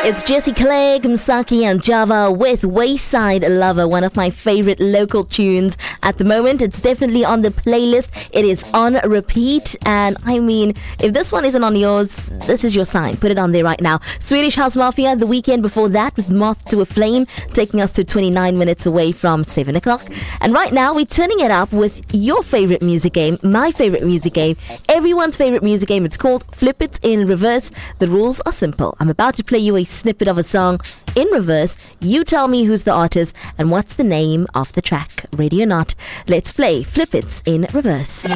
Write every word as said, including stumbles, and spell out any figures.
It's Jesse Clegg, Msaki and Java with Wayside Lover, one of my favorite local tunes at the moment. It's definitely on the playlist. It is on repeat. And I mean, if this one isn't on yours, this is your sign. Put it on there right now. Swedish House Mafia, the weekend before that with Moth to a Flame, taking us to twenty-nine minutes away from seven o'clock. And right now, we're turning it up with your favorite music game, my favorite music game, everyone's favorite music game. It's called Flip It in Reverse. The rules are simple. I'm about to play you a snippet of a song in reverse. You tell me who's the artist and what's the name of the track. Ready or not, let's play Flip It in Reverse.